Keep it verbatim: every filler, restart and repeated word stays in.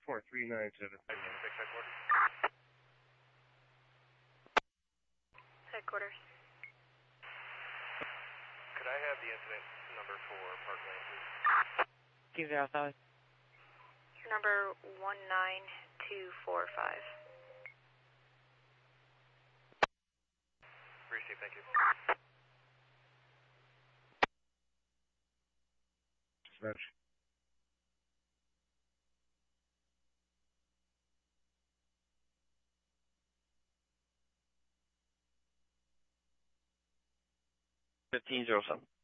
four three nine seven. Headquarters. Could I have the incident number for Park Lane, please? Two zero seven. Number one nine two four five. Receive, thank you. Dispatch. fifteen zero seven.